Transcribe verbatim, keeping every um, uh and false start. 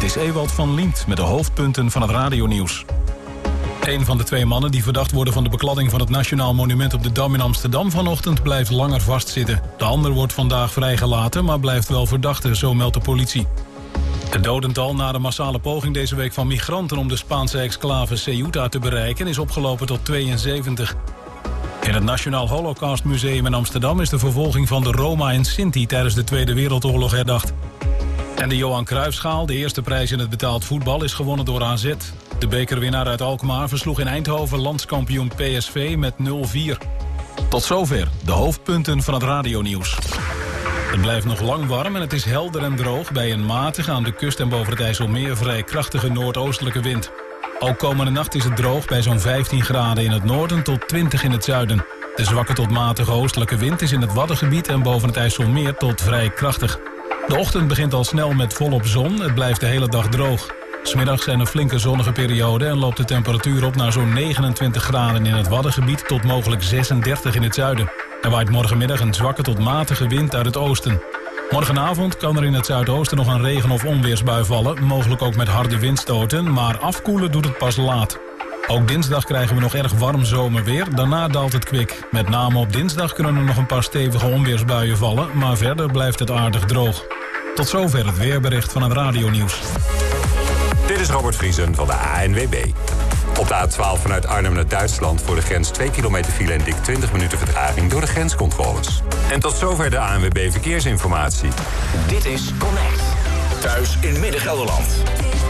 Dit is Ewald van Liemt met de hoofdpunten van het radionieuws. Een van de twee mannen die verdacht worden van de bekladding van het Nationaal Monument op de Dam in Amsterdam vanochtend blijft langer vastzitten. De ander wordt vandaag vrijgelaten, maar blijft wel verdachte, zo meldt de politie. Het dodental na de massale poging deze week van migranten om de Spaanse exclave Ceuta te bereiken is opgelopen tot tweeënzeventig. In het Nationaal Holocaust Museum in Amsterdam is de vervolging van de Roma en Sinti tijdens de Tweede Wereldoorlog herdacht. En de Johan Cruijffschaal, de eerste prijs in het betaald voetbal, is gewonnen door A Z. De bekerwinnaar uit Alkmaar versloeg in Eindhoven landskampioen P S V met nul vier. Tot zover de hoofdpunten van het radionieuws. Het blijft nog lang warm en het is helder en droog bij een matige aan de kust en boven het IJsselmeer vrij krachtige noordoostelijke wind. Ook komende nacht is het droog bij zo'n vijftien graden in het noorden tot twintig in het zuiden. De zwakke tot matige oostelijke wind is in het Waddengebied en boven het IJsselmeer tot vrij krachtig. De ochtend begint al snel met volop zon, het blijft de hele dag droog. 'S Middags zijn er flinke zonnige perioden en loopt de temperatuur op naar zo'n negenentwintig graden in het Waddengebied tot mogelijk zesendertig in het zuiden. Er waait morgenmiddag een zwakke tot matige wind uit het oosten. Morgenavond kan er in het zuidoosten nog een regen- of onweersbui vallen, mogelijk ook met harde windstoten, maar afkoelen doet het pas laat. Ook dinsdag krijgen we nog erg warm zomerweer, daarna daalt het kwik. Met name op dinsdag kunnen er nog een paar stevige onweersbuien vallen, maar verder blijft het aardig droog. Tot zover het weerbericht van het radionieuws. Dit is Robert Vriesen van de A N W B. Op de A twaalf vanuit Arnhem naar Duitsland voor de grens twee kilometer file en dik twintig minuten vertraging door de grenscontroles. En tot zover de A N W B Verkeersinformatie. Dit is Connect. Thuis in Midden-Gelderland.